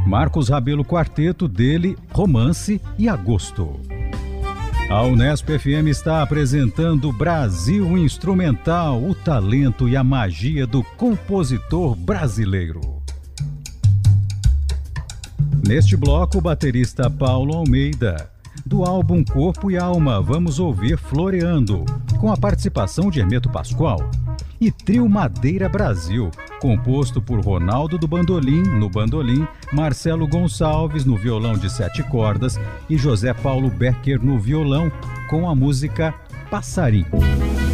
Marcos Rabelo Quarteto, dele, Romance e Agosto. A Unesp FM está apresentando Brasil Instrumental, o talento e a magia do compositor brasileiro. Neste bloco, o baterista Paulo Almeida. Do álbum Corpo e Alma, vamos ouvir Floreando, com a participação de Hermeto Pascoal. E Trio Madeira Brasil, composto por Ronaldo do Bandolim, no bandolim, Marcelo Gonçalves no violão de 7 cordas e José Paulo Becker no violão, com a música Passarinho.